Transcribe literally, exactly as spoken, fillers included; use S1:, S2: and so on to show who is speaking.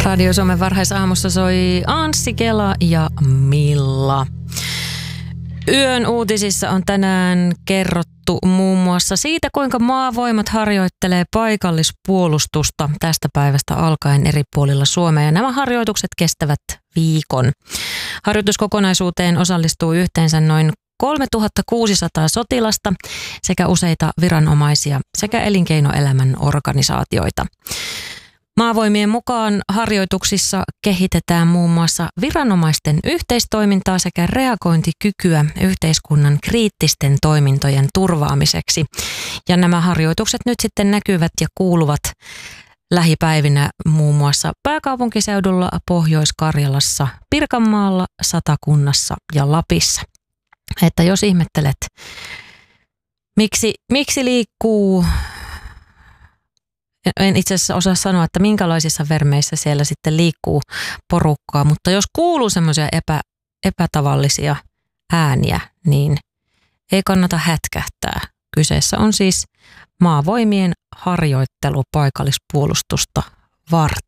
S1: Radio Suomen varhaisaamussa soi Anssi Kela ja Milla. Yön uutisissa on tänään kerrottu muun muassa siitä, kuinka maavoimat harjoittelee paikallispuolustusta tästä päivästä alkaen eri puolilla Suomea. Ja nämä harjoitukset kestävät viikon. Harjoituskokonaisuuteen osallistuu yhteensä noin kolmetuhattakuusisataa sotilasta sekä useita viranomaisia sekä elinkeinoelämän organisaatioita. Maavoimien mukaan harjoituksissa kehitetään muun muassa viranomaisten yhteistoimintaa sekä reagointikykyä yhteiskunnan kriittisten toimintojen turvaamiseksi. Ja nämä harjoitukset nyt sitten näkyvät ja kuuluvat lähipäivinä muun muassa pääkaupunkiseudulla, Pohjois-Karjalassa, Pirkanmaalla, Satakunnassa ja Lapissa. Että jos ihmettelet, miksi, miksi liikkuu... En itse asiassa osaa sanoa, että minkälaisissa vermeissä siellä sitten liikkuu porukkaa, mutta jos kuuluu semmoisia epä, epätavallisia ääniä, niin ei kannata hätkähtää. Kyseessä on siis maavoimien harjoittelu paikallispuolustusta varten.